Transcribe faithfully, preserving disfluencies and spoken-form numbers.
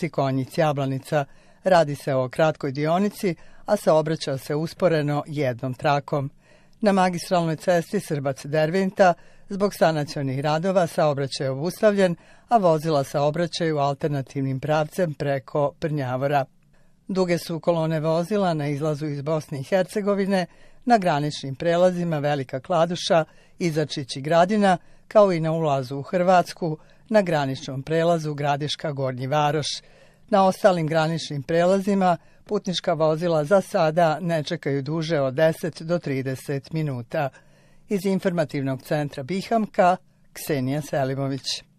deonici Konjic-Jablanica. Radi se o kratkoj dionici, a saobraća se usporeno jednom trakom. Na magistralnoj cesti Srbac-Derventa zbog sanacionih radova saobraćaj je obustavljen, a vozila saobraćaju alternativnim pravcem preko Prnjavora. Duge su kolone vozila na izlazu iz Bosne i Hercegovine, na graničnim prelazima Velika Kladuša, Izačić i Gradina, kao i na ulazu u Hrvatsku, na graničnom prelazu Gradiška Gornji Varoš. Na ostalim graničnim prelazima putnička vozila za sada ne čekaju duže od deset do trideset minuta. Iz informativnog centra Bihamka, Ksenija Selimović.